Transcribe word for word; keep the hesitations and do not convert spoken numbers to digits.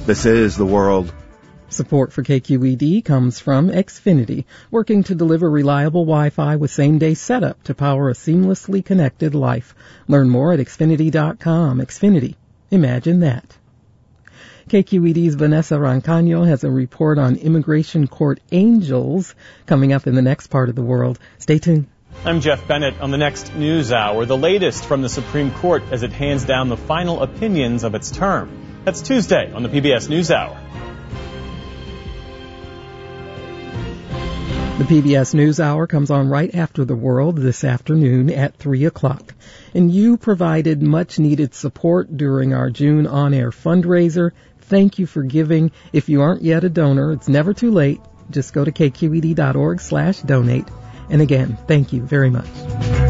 This is the world. Support for K Q E D comes from Xfinity, working to deliver reliable Wi-Fi with same-day setup to power a seamlessly connected life. Learn more at Xfinity dot com. Xfinity. Imagine that. K Q E D's Vanessa Rancaño has a report on immigration court angels coming up in the next part of the world. Stay tuned. I'm Jeff Bennett. On the next News Hour, the latest from the Supreme Court as it hands down the final opinions of its term. That's Tuesday on the P B S News Hour. The P B S News Hour comes on right after the world this afternoon at three o'clock. And you provided much-needed support during our June on-air fundraiser. Thank you for giving. If you aren't yet a donor, it's never too late. Just go to K Q E D dot org slash donate. And again, thank you very much.